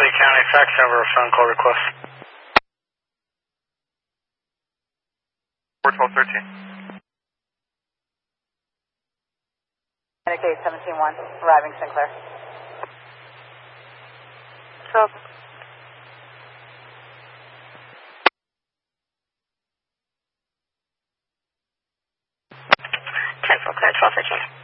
County, fax over a phone call request. 41213. Case 17-1, arriving Sinclair. So, Central Clear 1213.